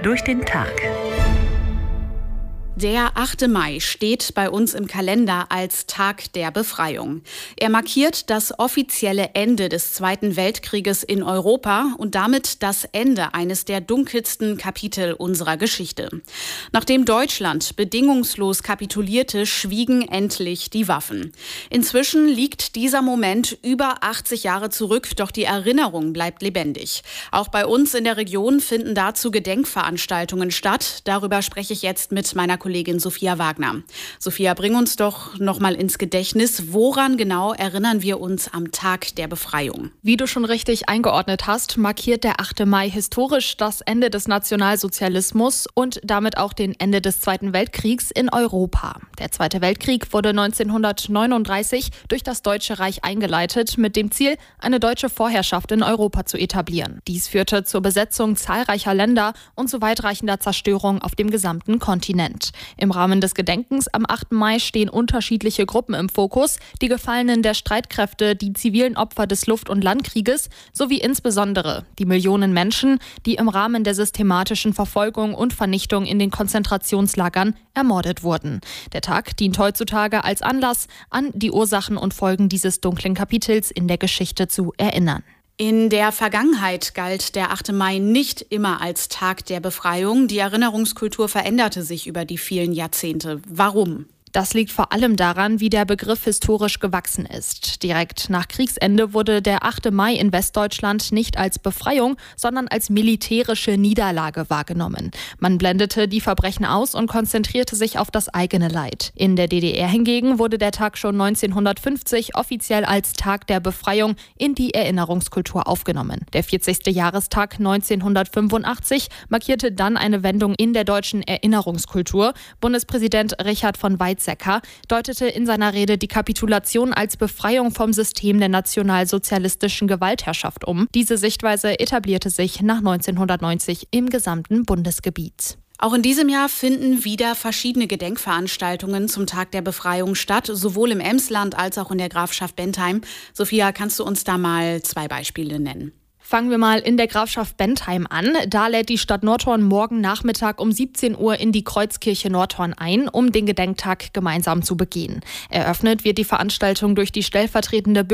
durch den Tag. Der 8. Mai steht bei uns im Kalender als Tag der Befreiung. Er markiert das offizielle Ende des Zweiten Weltkrieges in Europa und damit das Ende eines der dunkelsten Kapitel unserer Geschichte. Nachdem Deutschland bedingungslos kapitulierte, schwiegen endlich die Waffen. Inzwischen liegt dieser Moment über 80 Jahre zurück, doch die Erinnerung bleibt lebendig. Auch bei uns in der Region finden dazu Gedenkveranstaltungen statt. Darüber spreche ich jetzt mit meiner Kollegin Sophia Wagner. Sophia, bring uns doch noch mal ins Gedächtnis, woran genau erinnern wir uns am Tag der Befreiung? Wie du schon richtig eingeordnet hast, markiert der 8. Mai historisch das Ende des Nationalsozialismus und damit auch den Ende des Zweiten Weltkriegs in Europa. Der Zweite Weltkrieg wurde 1939 durch das Deutsche Reich eingeleitet, mit dem Ziel, eine deutsche Vorherrschaft in Europa zu etablieren. Dies führte zur Besetzung zahlreicher Länder und zu weitreichender Zerstörung auf dem gesamten Kontinent. Im Rahmen des Gedenkens am 8. Mai stehen unterschiedliche Gruppen im Fokus, die Gefallenen der Streitkräfte, die zivilen Opfer des Luft- und Landkrieges sowie insbesondere die Millionen Menschen, die im Rahmen der systematischen Verfolgung und Vernichtung in den Konzentrationslagern ermordet wurden. Der Tag dient heutzutage als Anlass, an die Ursachen und Folgen dieses dunklen Kapitels in der Geschichte zu erinnern. In der Vergangenheit galt der 8. Mai nicht immer als Tag der Befreiung. Die Erinnerungskultur veränderte sich über die vielen Jahrzehnte. Warum? Das liegt vor allem daran, wie der Begriff historisch gewachsen ist. Direkt nach Kriegsende wurde der 8. Mai in Westdeutschland nicht als Befreiung, sondern als militärische Niederlage wahrgenommen. Man blendete die Verbrechen aus und konzentrierte sich auf das eigene Leid. In der DDR hingegen wurde der Tag schon 1950 offiziell als Tag der Befreiung in die Erinnerungskultur aufgenommen. Der 40. Jahrestag 1985 markierte dann eine Wendung in der deutschen Erinnerungskultur. Bundespräsident Richard von Weizsäcker deutete in seiner Rede die Kapitulation als Befreiung vom System der nationalsozialistischen Gewaltherrschaft um. Diese Sichtweise etablierte sich nach 1990 im gesamten Bundesgebiet. Auch in diesem Jahr finden wieder verschiedene Gedenkveranstaltungen zum Tag der Befreiung statt, sowohl im Emsland als auch in der Grafschaft Bentheim. Sophia, kannst du uns da mal 2 Beispiele nennen? Fangen wir mal in der Grafschaft Bentheim an. Da lädt die Stadt Nordhorn morgen Nachmittag um 17 Uhr in die Kreuzkirche Nordhorn ein, um den Gedenktag gemeinsam zu begehen. Eröffnet wird die Veranstaltung durch die stellvertretende